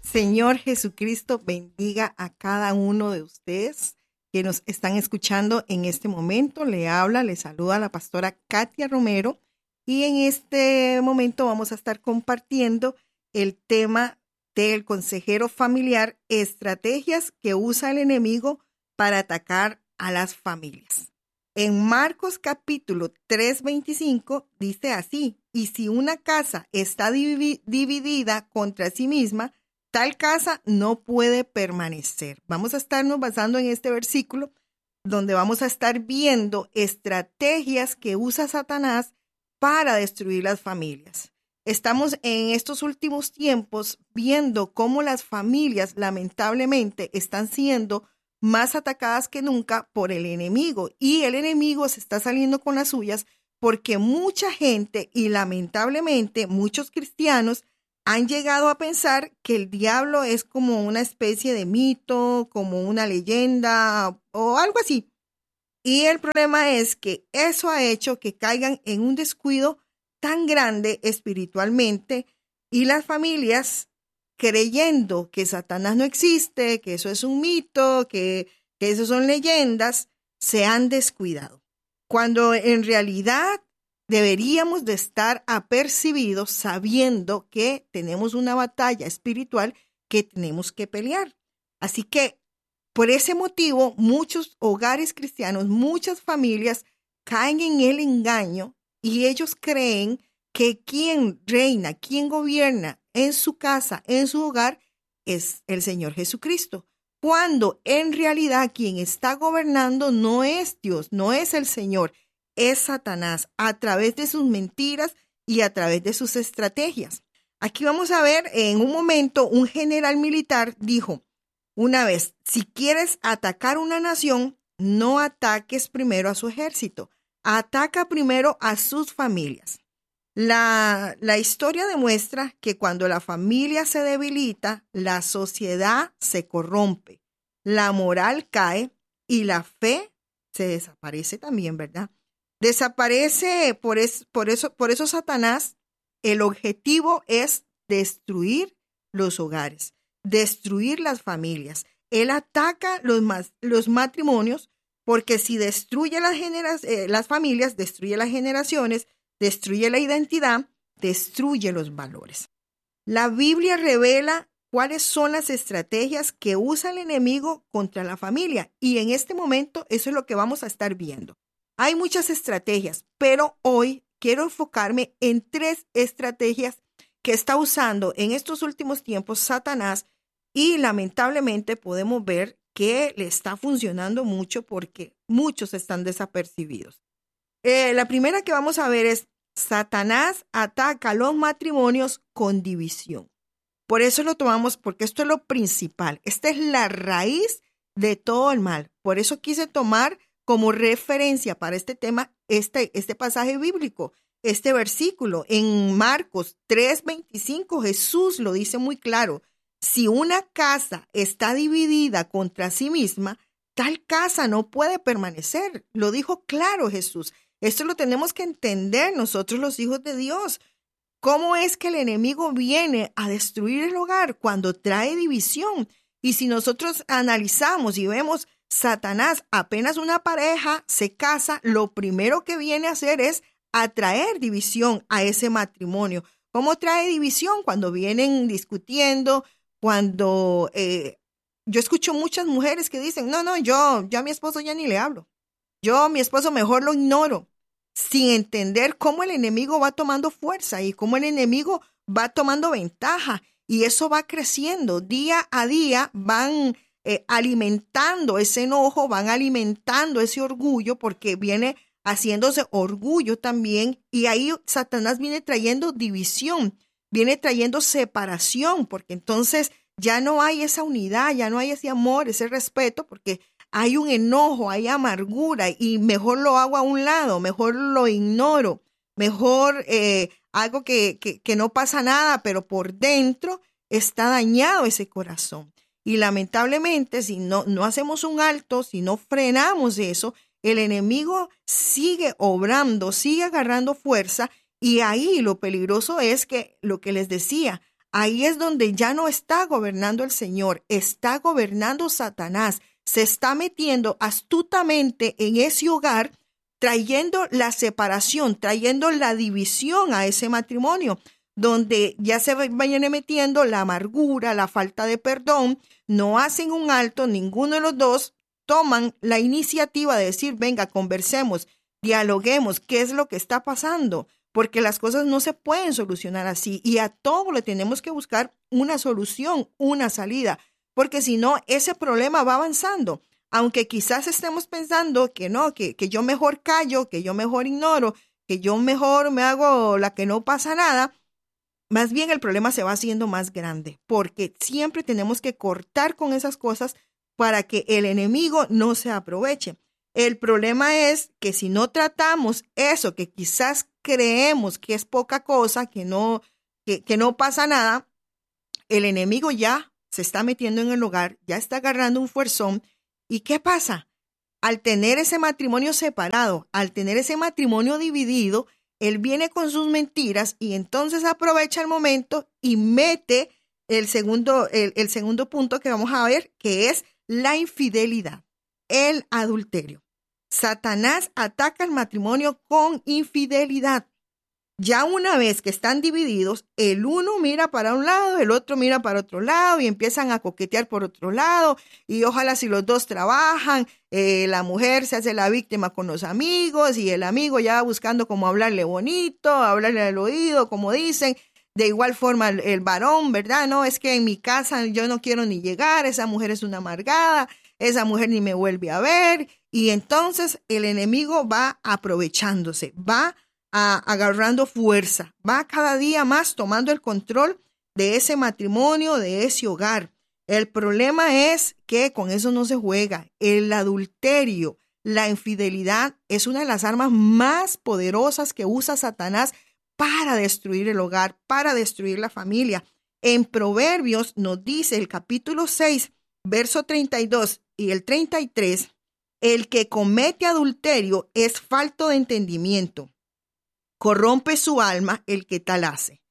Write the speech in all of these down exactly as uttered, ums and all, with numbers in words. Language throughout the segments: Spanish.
Señor Jesucristo bendiga a cada uno de ustedes que nos están escuchando en este momento. Le habla, le saluda la pastora Katia Romero y en este momento vamos a estar compartiendo el tema del consejero familiar, estrategias que usa el enemigo para atacar a las familias. En Marcos capítulo tres, veinticinco dice así: y si una casa está divi- dividida contra sí misma, tal casa no puede permanecer. Vamos a estarnos basando en este versículo donde vamos a estar viendo estrategias que usa Satanás para destruir las familias. Estamos en estos últimos tiempos viendo cómo las familias lamentablemente están siendo más atacadas que nunca por el enemigo, y el enemigo se está saliendo con las suyas porque mucha gente y lamentablemente muchos cristianos han llegado a pensar que el diablo es como una especie de mito, como una leyenda o algo así. Y el problema es que eso ha hecho que caigan en un descuido tan grande espiritualmente, y las familias, creyendo que Satanás no existe, que eso es un mito, que, que eso son leyendas, se han descuidado. Cuando en realidad deberíamos de estar apercibidos sabiendo que tenemos una batalla espiritual que tenemos que pelear. Así que por ese motivo muchos hogares cristianos, muchas familias caen en el engaño y ellos creen que quien reina, quien gobierna en su casa, en su hogar, es el Señor Jesucristo, cuando en realidad quien está gobernando no es Dios, no es el Señor, es Satanás, a través de sus mentiras y a través de sus estrategias. Aquí vamos a ver, en un momento, un general militar dijo una vez: si quieres atacar una nación, no ataques primero a su ejército, ataca primero a sus familias. La, la historia demuestra que cuando la familia se debilita, la sociedad se corrompe, la moral cae y la fe se desaparece también, ¿verdad? Desaparece por, es, por, eso, por eso Satanás, el objetivo es destruir los hogares, destruir las familias. Él ataca los, los matrimonios porque si destruye las, genera- eh, las familias, destruye las generaciones, destruye la identidad, destruye los valores. La Biblia revela cuáles son las estrategias que usa el enemigo contra la familia, y en este momento eso es lo que vamos a estar viendo. Hay muchas estrategias, pero hoy quiero enfocarme en tres estrategias que está usando en estos últimos tiempos Satanás, y lamentablemente podemos ver que le está funcionando mucho porque muchos están desapercibidos. Eh, la primera que vamos a ver es: Satanás ataca los matrimonios con división. Por eso lo tomamos, porque esto es lo principal. Esta es la raíz de todo el mal. Por eso quise tomar como referencia para este tema este, este pasaje bíblico, este versículo. En Marcos tres veinticinco, Jesús lo dice muy claro: si una casa está dividida contra sí misma, tal casa no puede permanecer. Lo dijo claro Jesús. Esto lo tenemos que entender nosotros los hijos de Dios. ¿Cómo es que el enemigo viene a destruir el hogar? Cuando trae división. Y si nosotros analizamos y vemos, Satanás, apenas una pareja se casa, lo primero que viene a hacer es atraer división a ese matrimonio. ¿Cómo trae división? Cuando vienen discutiendo, cuando eh, yo escucho muchas mujeres que dicen: no, no, yo, yo a mi esposo ya ni le hablo. Yo a mi esposo mejor lo ignoro, sin entender cómo el enemigo va tomando fuerza y cómo el enemigo va tomando ventaja. Y eso va creciendo día a día, van eh, alimentando ese enojo, van alimentando ese orgullo, porque viene haciéndose orgullo también. Y ahí Satanás viene trayendo división, viene trayendo separación, porque entonces ya no hay esa unidad, ya no hay ese amor, ese respeto, porque hay un enojo, hay amargura, y mejor lo hago a un lado, mejor lo ignoro, mejor eh, algo que, que, que no pasa nada, pero por dentro está dañado ese corazón. Y lamentablemente, si no, no hacemos un alto, si no frenamos eso, el enemigo sigue obrando, sigue agarrando fuerza, y ahí lo peligroso es que, lo que les decía, ahí es donde ya no está gobernando el Señor, está gobernando Satanás. Se está metiendo astutamente en ese hogar, trayendo la separación, trayendo la división a ese matrimonio, donde ya se vayan metiendo la amargura, la falta de perdón, no hacen un alto, ninguno de los dos toman la iniciativa de decir, venga, conversemos, dialoguemos, ¿qué es lo que está pasando? Porque las cosas no se pueden solucionar así y a todo le tenemos que buscar una solución, una salida. Porque si no, ese problema va avanzando. Aunque quizás estemos pensando que no, que, que yo mejor callo, que yo mejor ignoro, que yo mejor me hago la que no pasa nada, más bien el problema se va haciendo más grande. Porque siempre tenemos que cortar con esas cosas para que el enemigo no se aproveche. El problema es que si no tratamos eso que quizás creemos que es poca cosa, que no, que, que no pasa nada, el enemigo ya se está metiendo en el hogar, ya está agarrando un fuerzón. ¿Y qué pasa? Al tener ese matrimonio separado, al tener ese matrimonio dividido, él viene con sus mentiras y entonces aprovecha el momento y mete el segundo, el, el segundo punto que vamos a ver, que es la infidelidad, el adulterio. Satanás ataca el matrimonio con infidelidad. Ya una vez que están divididos, el uno mira para un lado, el otro mira para otro lado y empiezan a coquetear por otro lado. Y ojalá si los dos trabajan, eh, la mujer se hace la víctima con los amigos y el amigo ya va buscando cómo hablarle bonito, hablarle al oído, como dicen. De igual forma el, el varón, ¿verdad? No, es que en mi casa yo no quiero ni llegar, esa mujer es una amargada, esa mujer ni me vuelve a ver. Y entonces el enemigo va aprovechándose, va A, agarrando fuerza, va cada día más tomando el control de ese matrimonio, de ese hogar. El problema es que con eso no se juega. El adulterio, la infidelidad es una de las armas más poderosas que usa Satanás para destruir el hogar, para destruir la familia. En Proverbios nos dice el capítulo seis, verso treinta y dos y el treinta y tres, el que comete adulterio es falto de entendimiento. Corrompe su alma el que tal hace.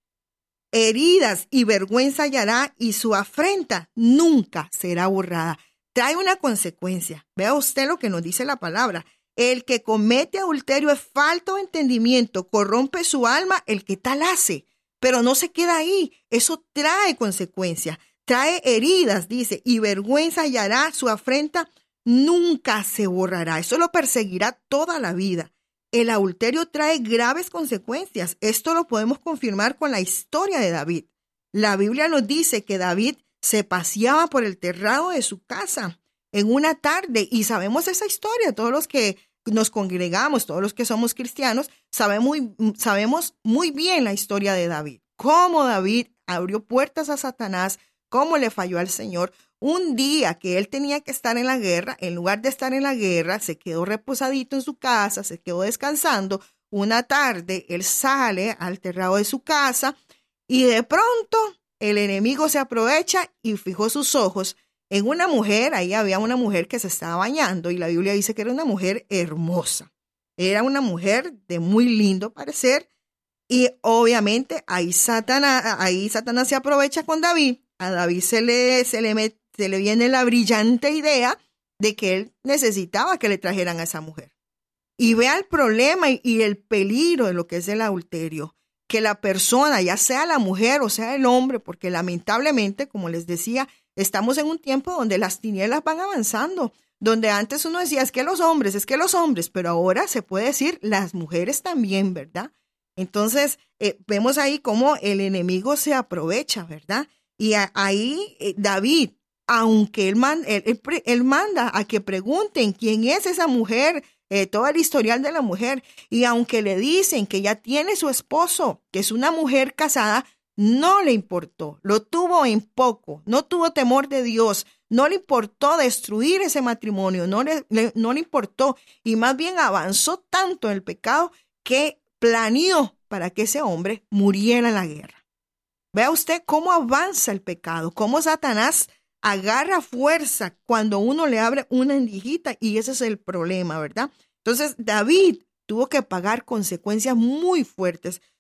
Heridas y vergüenza hallará y su afrenta nunca será borrada. Trae una consecuencia. Vea usted lo que nos dice la palabra. El que comete adulterio es falto de entendimiento. Corrompe su alma el que tal hace. Pero no se queda ahí. Eso trae consecuencias. Trae heridas, dice, y vergüenza hallará, su afrenta nunca se borrará. Eso lo perseguirá toda la vida. El adulterio trae graves consecuencias. Esto lo podemos confirmar con la historia de David. La Biblia nos dice que David se paseaba por el terrado de su casa en una tarde y sabemos esa historia. Todos los que nos congregamos, todos los que somos cristianos, sabemos muy, sabemos muy bien la historia de David. Cómo David abrió puertas a Satanás, cómo le falló al Señor. Un día que él tenía que estar en la guerra, en lugar de estar en la guerra, se quedó reposadito en su casa, se quedó descansando. Una tarde él sale al terrado de su casa y de pronto el enemigo se aprovecha y fijó sus ojos en una mujer. Ahí había una mujer que se estaba bañando y la Biblia dice que era una mujer hermosa. Era una mujer de muy lindo parecer y obviamente ahí Satanás, ahí Satanás se aprovecha con David. A David se le, se le mete Se le viene la brillante idea de que él necesitaba que le trajeran a esa mujer. Y vea el problema y, y el peligro de lo que es el adulterio. Que la persona, ya sea la mujer o sea el hombre, porque lamentablemente, como les decía, estamos en un tiempo donde las tinieblas van avanzando. Donde antes uno decía, es que los hombres, es que los hombres, pero ahora se puede decir las mujeres también, ¿verdad? Entonces, eh, vemos ahí cómo el enemigo se aprovecha, ¿verdad? Y a, ahí eh, David, aunque él, man, él, él, él manda a que pregunten quién es esa mujer, eh, todo el historial de la mujer, y aunque le dicen que ya tiene su esposo, que es una mujer casada, no le importó, lo tuvo en poco, no tuvo temor de Dios, no le importó destruir ese matrimonio, no le, le, no le importó, y más bien avanzó tanto en el pecado que planeó para que ese hombre muriera en la guerra. Vea usted cómo avanza el pecado, cómo Satanás agarra fuerza cuando uno le abre una endijita y ese es el problema, ¿verdad? Entonces David tuvo que pagar consecuencias muy fuertes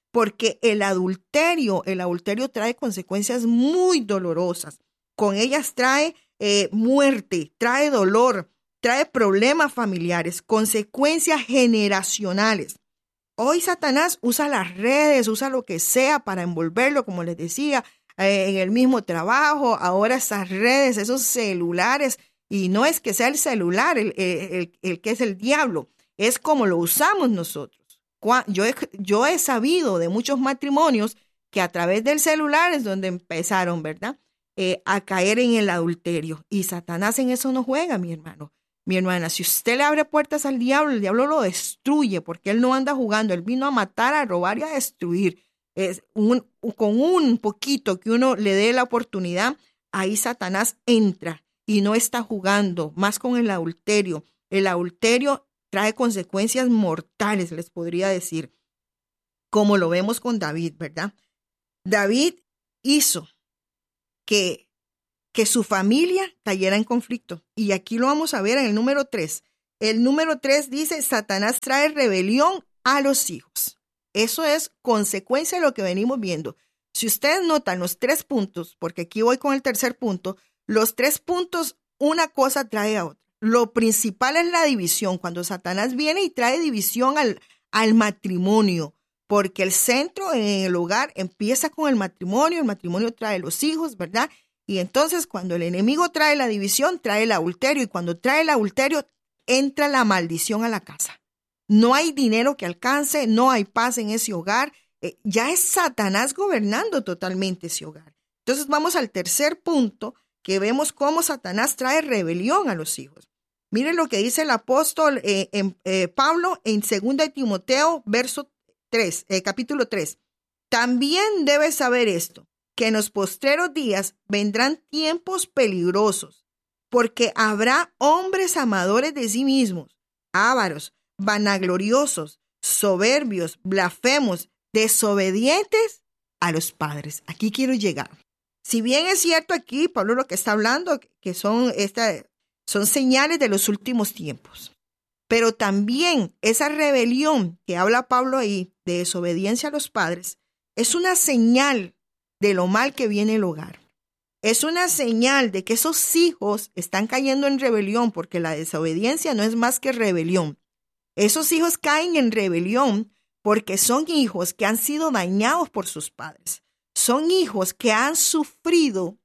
porque el adulterio, el adulterio trae consecuencias muy dolorosas. Con ellas trae eh, muerte, trae dolor, trae problemas familiares, consecuencias generacionales. Hoy Satanás usa las redes, usa lo que sea para envolverlo, como les decía, eh, en el mismo trabajo. Ahora esas redes, esos celulares, y no es que sea el celular el, el, el, el que es el diablo, es como lo usamos nosotros. Yo he, yo he sabido de muchos matrimonios que a través del celular es donde empezaron, ¿verdad? Eh, a caer en el adulterio. Y Satanás en eso no juega, mi hermano. Mi hermana, si usted le abre puertas al diablo, el diablo lo destruye, porque él no anda jugando, él vino a matar, a robar y a destruir. Es un, con un poquito que uno le dé la oportunidad, ahí Satanás entra y no está jugando, más con el adulterio. El adulterio trae consecuencias mortales, les podría decir, como lo vemos con David, ¿verdad? David hizo que que su familia cayera en conflicto. Y aquí lo vamos a ver en el número tres. El número tres dice, Satanás trae rebelión a los hijos. Eso es consecuencia de lo que venimos viendo. Si ustedes notan los tres puntos, porque aquí voy con el tercer punto, los tres puntos, una cosa trae a otra. Lo principal es la división, cuando Satanás viene y trae división al, al matrimonio, porque el centro en el hogar empieza con el matrimonio, el matrimonio trae los hijos, ¿verdad? Y entonces cuando el enemigo trae la división, trae el adulterio. Y cuando trae el adulterio, entra la maldición a la casa. No hay dinero que alcance, no hay paz en ese hogar. Eh, ya es Satanás gobernando totalmente ese hogar. Entonces vamos al tercer punto, que vemos cómo Satanás trae rebelión a los hijos. Miren lo que dice el apóstol eh, en, eh, Pablo en segunda de Timoteo, verso tres, eh, capítulo tres. También debes saber esto, que en los postreros días vendrán tiempos peligrosos, porque habrá hombres amadores de sí mismos, ávaros, vanagloriosos, soberbios, blasfemos, desobedientes a los padres. Aquí quiero llegar. Si bien es cierto aquí, Pablo lo que está hablando, que son, esta, son señales de los últimos tiempos, pero también esa rebelión que habla Pablo ahí, de desobediencia a los padres, es una señal de lo mal que viene el hogar. Es una señal de que esos hijos están cayendo en rebelión, porque la desobediencia no es más que rebelión. Esos hijos caen en rebelión porque son hijos que han sido dañados por sus padres. Son hijos que han sufrido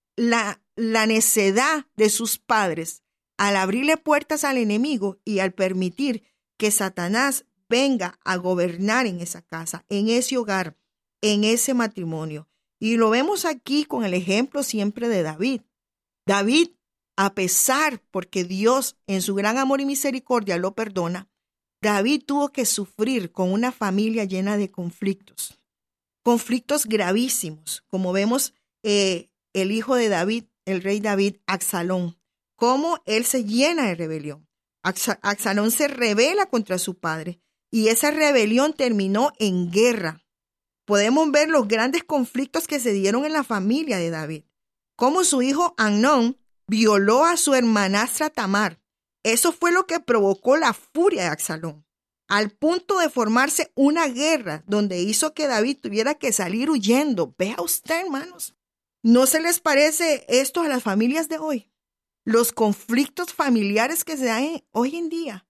la, la necedad de sus padres al abrirle puertas al enemigo y al permitir que Satanás venga a gobernar en esa casa, en ese hogar, en ese matrimonio. Y lo vemos aquí con el ejemplo siempre de David. David, a pesar, porque Dios en su gran amor y misericordia lo perdona, David tuvo que sufrir con una familia llena de conflictos. Conflictos gravísimos, como vemos eh, el hijo de David, el rey David, Absalón, cómo él se llena de rebelión. Absalón se rebela contra su padre y esa rebelión terminó en guerra. Podemos ver los grandes conflictos que se dieron en la familia de David. Cómo su hijo Amnón violó a su hermanastra Tamar. Eso fue lo que provocó la furia de Absalón, al punto de formarse una guerra donde hizo que David tuviera que salir huyendo. Vea usted, hermanos. ¿No se les parece esto a las familias de hoy? Los conflictos familiares que se dan hoy en día,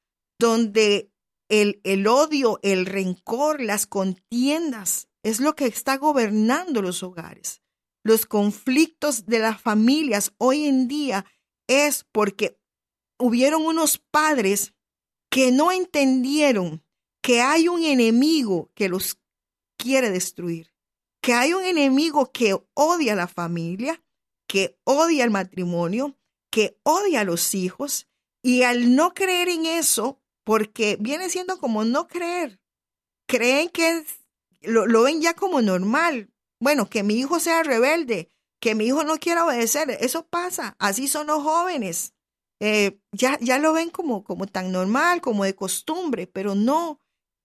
donde el, el odio, el rencor, las contiendas, es lo que está gobernando los hogares. Los conflictos de las familias hoy en día es porque hubieron unos padres que no entendieron que hay un enemigo que los quiere destruir, que hay un enemigo que odia a la familia, que odia el matrimonio, que odia a los hijos, y al no creer en eso, porque viene siendo como no creer, creen que es Lo, lo ven ya como normal. Bueno, que mi hijo sea rebelde, que mi hijo no quiera obedecer, eso pasa. Así son los jóvenes. Eh, ya, ya lo ven como, como tan normal, como de costumbre, pero no.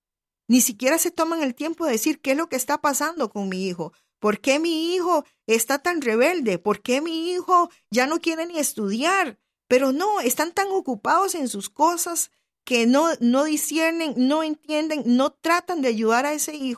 Ni siquiera se toman el tiempo de decir qué es lo que está pasando con mi hijo. ¿Por qué mi hijo está tan rebelde? ¿Por qué mi hijo ya no quiere ni estudiar? Pero no, están tan ocupados en sus cosas que no, no disciernen, no entienden, no tratan de ayudar a ese hijo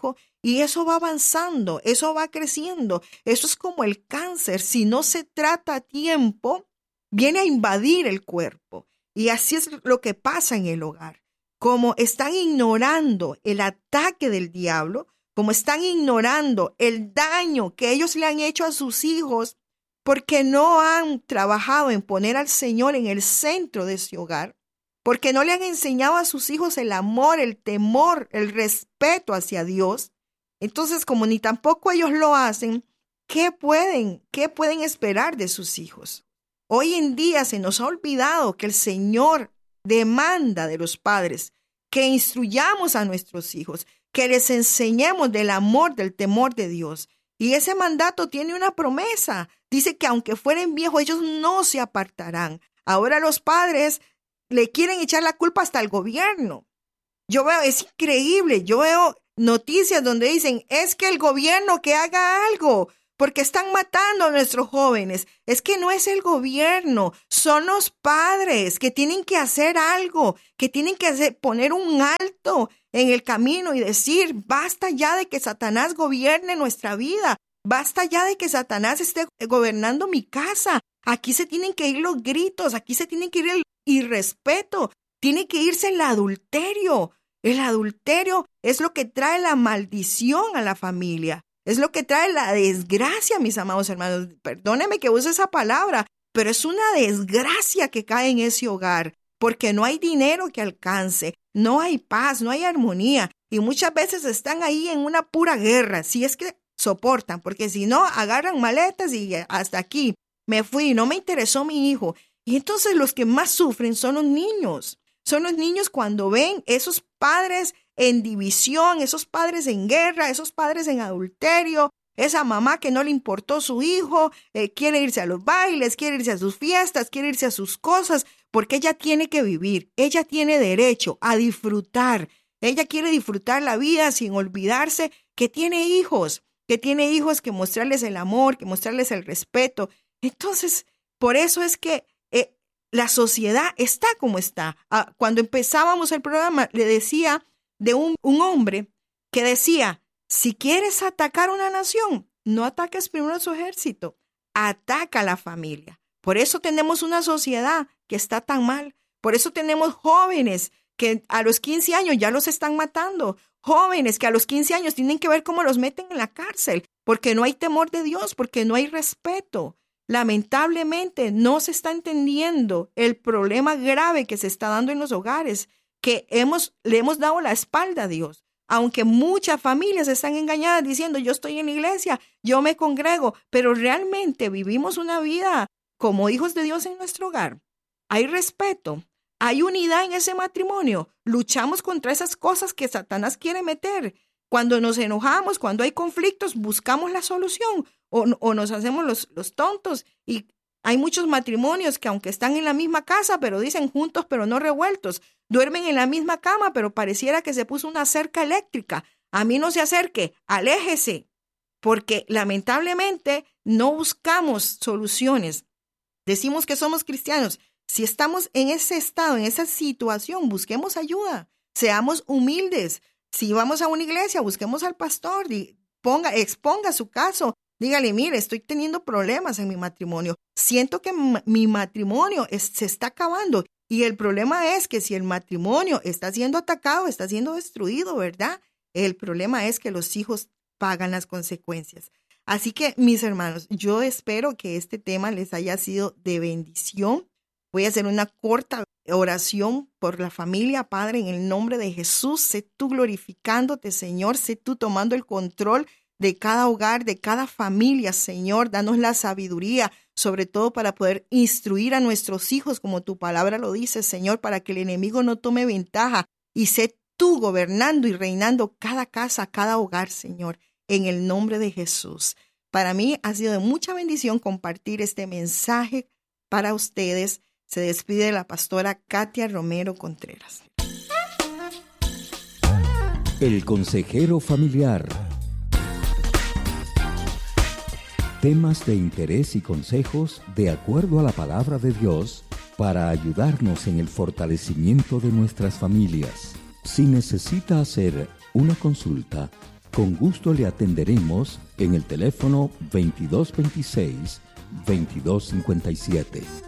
Y eso va avanzando, eso va creciendo. Eso es como el cáncer. Si no se trata a tiempo, viene a invadir el cuerpo. Y así es lo que pasa en el hogar. Como están ignorando el ataque del diablo, como están ignorando el daño que ellos le han hecho a sus hijos, porque no han trabajado en poner al Señor en el centro de ese hogar, porque no le han enseñado a sus hijos el amor, el temor, el respeto hacia Dios. Entonces, como ni tampoco ellos lo hacen, ¿qué pueden, qué pueden esperar de sus hijos? Hoy en día se nos ha olvidado que el Señor demanda de los padres que instruyamos a nuestros hijos, que les enseñemos del amor, del temor de Dios. Y ese mandato tiene una promesa. Dice que aunque fueren viejos, ellos no se apartarán. Ahora los padres le quieren echar la culpa hasta al gobierno. Yo veo, es increíble, yo veo noticias donde dicen, es que el gobierno que haga algo, porque están matando a nuestros jóvenes. Es que no es el gobierno, son los padres que tienen que hacer algo, que tienen que hacer, poner un alto en el camino y decir, basta ya de que Satanás gobierne nuestra vida, basta ya de que Satanás esté gobernando mi casa. Aquí se tienen que ir los gritos, aquí se tiene que ir el irrespeto, tiene que irse el adulterio. El adulterio es lo que trae la maldición a la familia. Es lo que trae la desgracia, mis amados hermanos. Perdónenme que use esa palabra, pero es una desgracia que cae en ese hogar, porque no hay dinero que alcance, no hay paz, no hay armonía, y muchas veces están ahí en una pura guerra, si es que soportan, porque si no, agarran maletas y hasta aquí, me fui, no me interesó mi hijo. Y entonces los que más sufren son los niños. Son los niños cuando ven esos padres en división, esos padres en guerra, esos padres en adulterio, esa mamá que no le importó su hijo, eh, quiere irse a los bailes, quiere irse a sus fiestas, quiere irse a sus cosas, porque ella tiene que vivir, ella tiene derecho a disfrutar, ella quiere disfrutar la vida sin olvidarse que tiene hijos, que tiene hijos, que mostrarles el amor, que mostrarles el respeto. Entonces, por eso es que eh, la sociedad está como está. Ah, cuando empezábamos el programa, le decía de un, un hombre que decía, si quieres atacar una nación, no ataques primero a su ejército, ataca a la familia. Por eso tenemos una sociedad que está tan mal. Por eso tenemos jóvenes que a los quince años ya los están matando. Jóvenes que a los quince años tienen que ver cómo los meten en la cárcel, porque no hay temor de Dios, porque no hay respeto. Lamentablemente no se está entendiendo el problema grave que se está dando en los hogares, que hemos, le hemos dado la espalda a Dios. Aunque muchas familias están engañadas diciendo, yo estoy en la iglesia, yo me congrego, pero realmente vivimos una vida como hijos de Dios en nuestro hogar. Hay respeto, hay unidad en ese matrimonio, luchamos contra esas cosas que Satanás quiere meter. Cuando nos enojamos, cuando hay conflictos, buscamos la solución o, o nos hacemos los, los tontos. Y hay muchos matrimonios que aunque están en la misma casa, pero dicen juntos pero no revueltos, duermen en la misma cama, pero pareciera que se puso una cerca eléctrica. A mí no se acerque, aléjese, porque lamentablemente no buscamos soluciones. Decimos que somos cristianos. Si estamos en ese estado, en esa situación, busquemos ayuda, seamos humildes. Si vamos a una iglesia, busquemos al pastor, ponga, exponga su caso. Dígale, mire, estoy teniendo problemas en mi matrimonio. Siento que m- mi matrimonio es, se está acabando. Y el problema es que si el matrimonio está siendo atacado, está siendo destruido, ¿verdad? El problema es que los hijos pagan las consecuencias. Así que, mis hermanos, yo espero que este tema les haya sido de bendición. Voy a hacer una corta oración por la familia, Padre, en el nombre de Jesús. Sé tú glorificándote, Señor. Sé tú tomando el control de cada hogar, de cada familia, Señor. Danos la sabiduría, sobre todo para poder instruir a nuestros hijos, como tu palabra lo dice, Señor, para que el enemigo no tome ventaja. Y sé tú gobernando y reinando cada casa, cada hogar, Señor, en el nombre de Jesús. Para mí ha sido de mucha bendición compartir este mensaje para ustedes. Se despide la pastora Katia Romero Contreras. El consejero familiar. Temas de interés y consejos de acuerdo a la palabra de Dios para ayudarnos en el fortalecimiento de nuestras familias. Si necesita hacer una consulta, Con gusto le atenderemos en el teléfono veintidós veintiséis, veintidós cincuenta y siete.